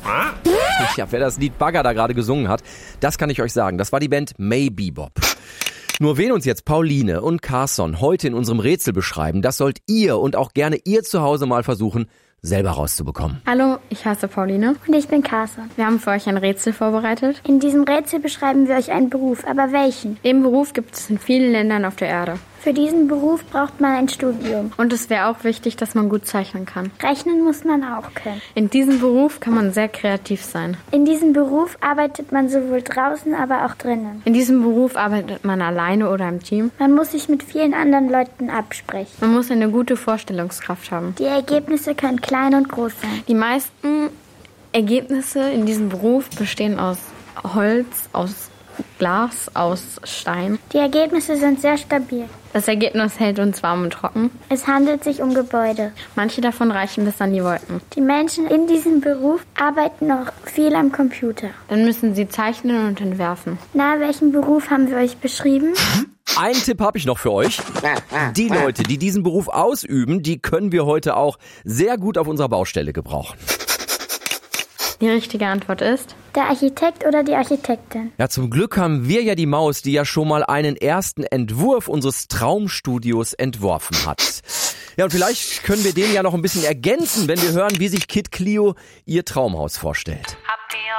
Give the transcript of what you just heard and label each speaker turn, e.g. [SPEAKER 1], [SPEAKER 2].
[SPEAKER 1] Ja, wer das Lied Bagger da gerade gesungen hat, das kann ich euch sagen. Das war die Band Maybebop. Nur wen uns jetzt Pauline und Carson heute in unserem Rätsel beschreiben, das sollt ihr und auch gerne ihr zu Hause mal versuchen, selber rauszubekommen.
[SPEAKER 2] Hallo, ich heiße Pauline.
[SPEAKER 3] Und ich bin Carson.
[SPEAKER 2] Wir haben für euch ein Rätsel vorbereitet.
[SPEAKER 3] In diesem Rätsel beschreiben wir euch einen Beruf, aber welchen?
[SPEAKER 2] Den Beruf gibt es in vielen Ländern auf der Erde.
[SPEAKER 3] Für diesen Beruf braucht man ein Studium.
[SPEAKER 2] Und es wäre auch wichtig, dass man gut zeichnen kann.
[SPEAKER 3] Rechnen muss man auch können.
[SPEAKER 2] In diesem Beruf kann man sehr kreativ sein.
[SPEAKER 3] In diesem Beruf arbeitet man sowohl draußen, aber auch drinnen.
[SPEAKER 2] In diesem Beruf arbeitet man alleine oder im Team.
[SPEAKER 3] Man muss sich mit vielen anderen Leuten absprechen.
[SPEAKER 2] Man muss eine gute Vorstellungskraft haben.
[SPEAKER 3] Die Ergebnisse können klein und groß sein.
[SPEAKER 2] Die meisten Ergebnisse in diesem Beruf bestehen aus Holz, aus Glas, aus Stein.
[SPEAKER 3] Die Ergebnisse sind sehr stabil.
[SPEAKER 2] Das Ergebnis hält uns warm und trocken.
[SPEAKER 3] Es handelt sich um Gebäude.
[SPEAKER 2] Manche davon reichen bis an die Wolken.
[SPEAKER 3] Die Menschen in diesem Beruf arbeiten noch viel am Computer.
[SPEAKER 2] Dann müssen sie zeichnen und entwerfen.
[SPEAKER 3] Na, welchen Beruf haben wir euch beschrieben?
[SPEAKER 1] Einen Tipp habe ich noch für euch. Die Leute, die diesen Beruf ausüben, die können wir heute auch sehr gut auf unserer Baustelle gebrauchen.
[SPEAKER 2] Die richtige Antwort ist...
[SPEAKER 3] Der Architekt oder die Architektin.
[SPEAKER 1] Ja, zum Glück haben wir ja die Maus, die ja schon mal einen ersten Entwurf unseres Traumstudios entworfen hat. Ja, und vielleicht können wir den ja noch ein bisschen ergänzen, wenn wir hören, wie sich Kid Clio ihr Traumhaus vorstellt.